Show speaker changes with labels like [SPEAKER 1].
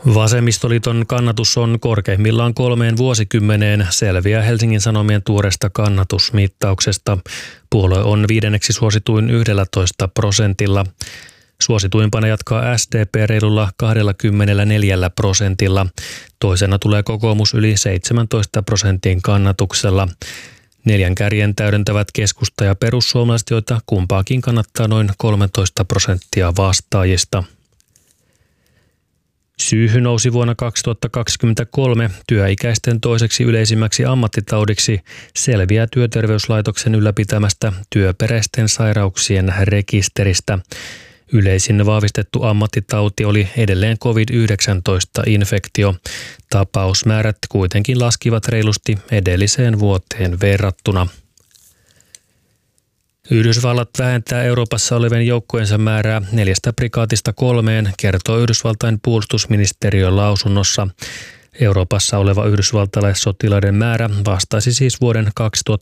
[SPEAKER 1] Vasemmistoliiton kannatus on korkeimmillaan 3 vuosikymmeneen, selviää Helsingin Sanomien tuoreesta kannatusmittauksesta. Puolue on 5. suosituin 11%. Suosituimpana jatkaa SDP reilulla 24%. Toisena tulee kokoomus yli 17% kannatuksella. 4 kärjen täydentävät keskusta ja perussuomalaiset, joita kumpaakin kannattaa noin 13% vastaajista. Syyhy nousi vuonna 2023 työikäisten toiseksi yleisimmäksi ammattitaudiksi selviää Työterveyslaitoksen ylläpitämästä työperäisten sairauksien rekisteristä. Yleisin vahvistettu ammattitauti oli edelleen COVID-19-infektio. Tapausmäärät kuitenkin laskivat reilusti edelliseen vuoteen verrattuna. Yhdysvallat vähentää Euroopassa olevien joukkojensa määrää 4 prikaatista 3, kertoo Yhdysvaltain puolustusministeriön lausunnossa. Euroopassa oleva yhdysvaltalaissotilaiden määrä vastaisi siis vuoden 2022